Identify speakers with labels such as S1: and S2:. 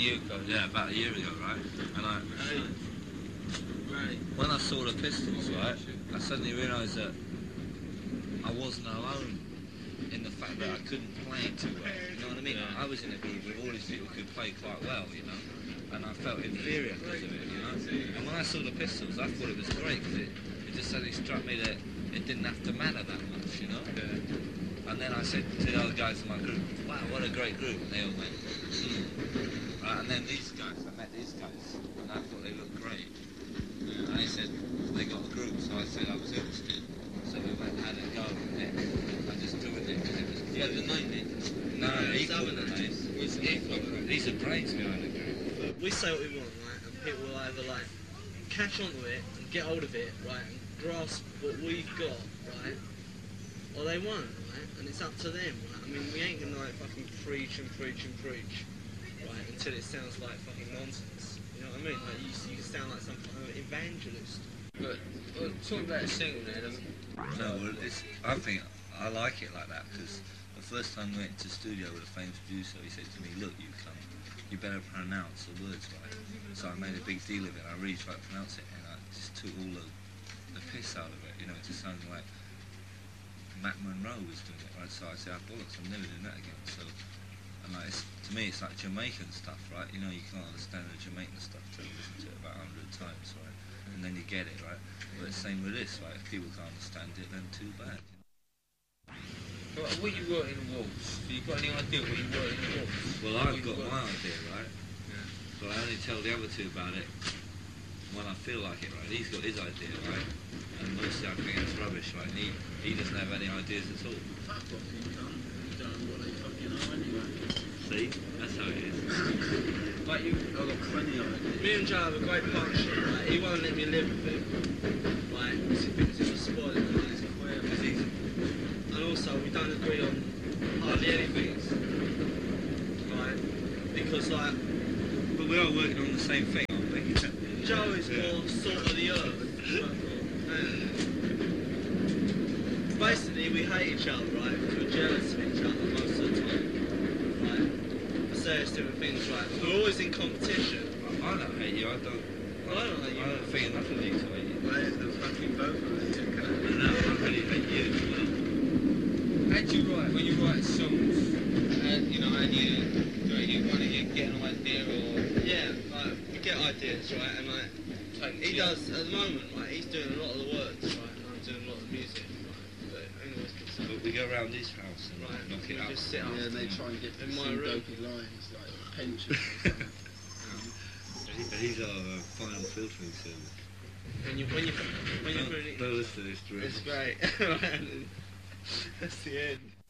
S1: year ago.
S2: Yeah, about a year ago, right? And when I saw the Pistols, right, I suddenly realised that I wasn't alone in the fact that I couldn't play too well. You know what I mean?
S1: Yeah.
S2: I was in a group with all these people who could play quite well, you know, and I felt inferior because of it, you know. And when I saw the Pistols, I thought it was great because it just suddenly struck me that it didn't have to matter that much, you know.
S1: Yeah.
S2: And then I said to the other guys in my group, wow, what a great group. And they all went, Right, and then these guys, I met these guys, and I thought they looked great. And they said they got a group, so I said I was interested. So we went and had a go with it. I just joined it because it was
S1: You had the name in?
S2: No, he called the name.
S1: Was he called the name?
S2: He's the brains behind the group.
S3: We say what we want, right, and people will either like catch onto it and get hold of it, right, and grasp what we've got, right, or they won't, right, and it's up to them, right. I mean, we ain't gonna like fucking preach and preach and preach, right, until it sounds like fucking nonsense. You know what I mean? Like you can sound like some kind of evangelist.
S1: But talking about singing there,
S2: No, well, I think I like it like that because the first time we went to the studio with a famous producer, he said to me, look, you better pronounce the words right. So I made a big deal of it. I really tried to pronounce it, and I just took all the piss out of it. You know, it just sounded like Matt Monroe was doing it, right? So I said, bollocks, I'm never doing that again. So, and like, to me, it's like Jamaican stuff, right? You know, you can't understand the Jamaican stuff till you listen to it about 100 times, right? And then you get it, right? But it's the same with this, right? If people can't understand it, then too bad. You know?
S1: But what you wrote in the waltz? You got any idea what you wrote in the waltz?
S2: Well, I've got my idea, right?
S1: Yeah.
S2: But I only tell the other two about it when I feel like it, right? He's got his idea, right? And mostly I think it's rubbish, right? And he doesn't have any ideas at all.
S4: Fuck off, you cunt. You don't know what they fucking are anyway.
S2: See? That's how it is.
S4: Like you, I've got plenty of it.
S3: Me and Joe have a great partnership, right? He won't let me live with him, right? Because he thinks it was spoiling and he's queer. And also, we don't agree on hardly anything, right? Because, like,
S2: But we're all working on the same thing, aren't we?
S3: Joe is more salt of the earth. Basically, we hate each other, right? Because we're jealous of each other most of the time, right? For various different things, right? We're always in competition.
S2: I don't hate you, I don't
S3: hate you.
S2: I don't think enough of you to hate you.
S4: Where's the fucking both of you?
S2: No, I really hate you as well.
S1: How do you write, when you write songs, you know, and you want to get an idea or...
S3: Yeah, like, we get ideas, right? And like, he does, at the moment, right, he's doing a lot of the words, right? And I'm doing a lot of the music, right? But anyways,
S2: But we go around his house and
S3: right,
S2: knock
S3: we
S2: it up.
S3: just sit up.
S4: Yeah, and they try and get
S3: In
S4: some
S3: my room.
S4: dopey lines like pension or something.
S2: He's our final filtering service.
S3: When you really...
S2: Don't listen to this,
S3: It's great. That's the end.